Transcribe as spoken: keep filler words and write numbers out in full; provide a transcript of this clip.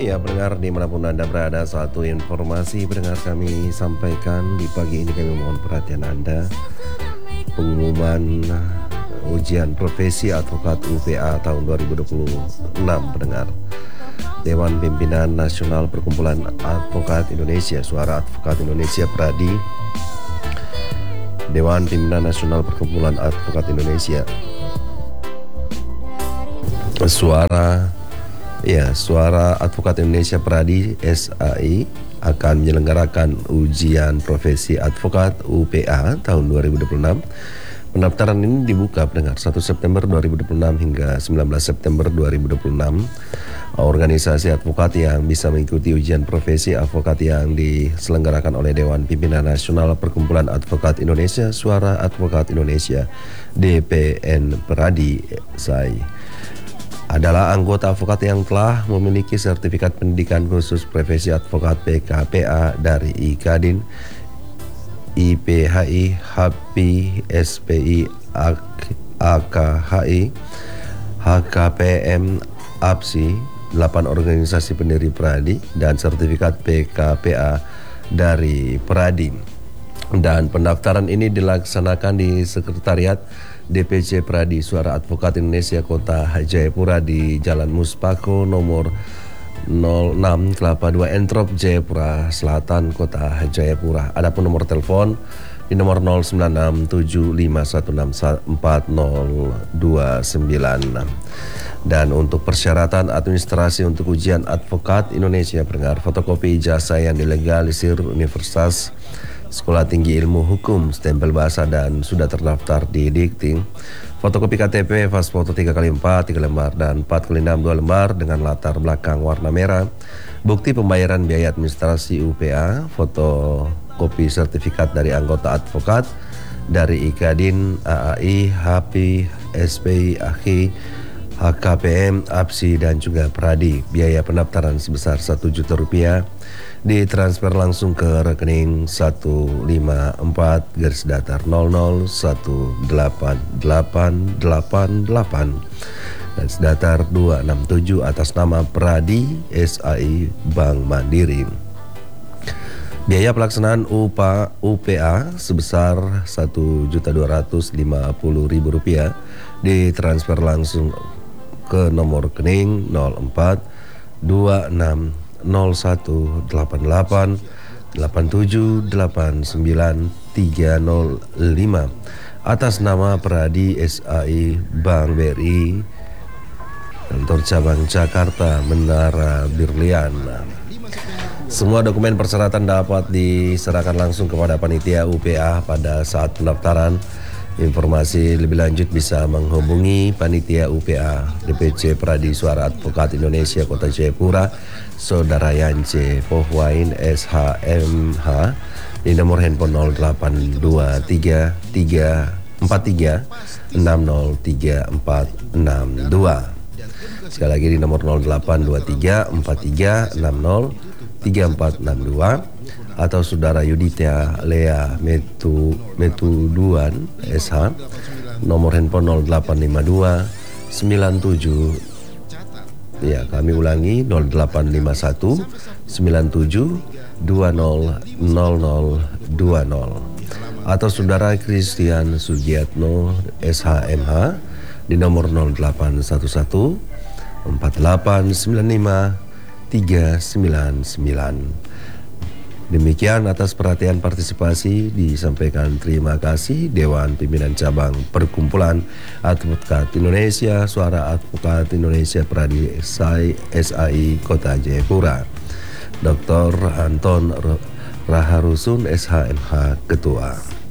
Ya, pendengar dimanapun Anda berada, satu informasi pendengar kami sampaikan di pagi ini, kami mohon perhatian Anda. Pengumuman ujian profesi advokat U P A tahun dua ribu dua puluh enam pendengar. Dewan Pimpinan Nasional Perkumpulan Advokat Indonesia, Suara Advokat Indonesia Pradi, Dewan Pimpinan Nasional Perkumpulan Advokat Indonesia, Suara Ya, Suara Advokat Indonesia Pradi S A I akan menyelenggarakan ujian profesi advokat U P A tahun dua ribu dua puluh enam. Pendaftaran ini dibuka pendengar satu September dua ribu dua puluh enam hingga sembilan belas September dua ribu dua puluh enam. Organisasi advokat yang bisa mengikuti ujian profesi advokat yang diselenggarakan oleh Dewan Pimpinan Nasional Perkumpulan Advokat Indonesia, Suara Advokat Indonesia D P N Pradi S A I, adalah anggota advokat yang telah memiliki sertifikat pendidikan khusus profesi advokat P K P A dari I K A D I N, I P H I, H P I, S P I, A K H I, H K P M, A P S I, delapan organisasi pendiri Pradi, dan sertifikat P K P A dari Pradi. Dan pendaftaran ini dilaksanakan di Sekretariat D P C Pradi Suara Advokat Indonesia Kota Jayapura di Jalan Muspako nomor nol enam Kelapa dua Entrop, Jayapura Selatan, Kota Jayapura. Adapun nomor telepon di nomor nol sembilan enam tujuh lima satu enam empat nol dua sembilan enam. Dan untuk persyaratan administrasi untuk ujian advokat Indonesia, pendengar, fotokopi ijazah yang dilegalisir Universitas Sekolah Tinggi Ilmu Hukum, stempel bahasa dan sudah terdaftar di Dikti, fotokopi K T P, vas foto tiga kali empat, tiga lembar, dan empat kali enam, dua lembar dengan latar belakang warna merah, bukti pembayaran biaya administrasi U P A, fotokopi sertifikat dari anggota advokat dari I K A D I N, A A I, H P I, S P I, A K I, H K P M, A P S I, dan juga Pradi. Biaya pendaftaran sebesar satu juta rupiah ditransfer langsung ke rekening satu lima empat garis datar nol nol satu delapan delapan delapan delapan garis datar dua enam tujuh atas nama Pradi S A I Bank Mandiri. Biaya pelaksanaan U P A sebesar satu juta dua ratus lima puluh ribu rupiah ditransfer langsung ke nomor rekening nol empat dua enam nol satu delapan delapan delapan tujuh delapan sembilan tiga nol lima atas nama Pradi S A I Bank B R I, kantor cabang Jakarta, Menara Birlian. Semua dokumen persyaratan dapat diserahkan langsung kepada panitia U P A pada saat pendaftaran. Informasi lebih lanjut bisa menghubungi panitia U P A D P C Pradi Suara Advokat Indonesia Kota Jayapura, Saudara Yance Pohwain S H M H, di nomor handphone nol delapan dua tiga tiga empat tiga enam nol tiga empat enam dua. Sekali lagi di nomor nol delapan dua tiga empat tiga enam nol tiga empat enam dua, atau Saudara Yudita Lea Metu Metuduan S H, nomor handphone nol delapan lima dua sembilan tujuh, ya kami ulangi, nol delapan lima satu sembilan tujuh dua nol nol nol dua nol, atau Saudara Christian Sugiatno S H M H di nomor nol delapan satu satu empat delapan sembilan lima tiga sembilan sembilan. Demikian, atas perhatian partisipasi disampaikan terima kasih Dewan Pimpinan Cabang Perkumpulan Advokat Indonesia, Suara Advokat Indonesia Pradi S A I Kota Jayapura, Doktor Anton Raharusun S H M H Ketua.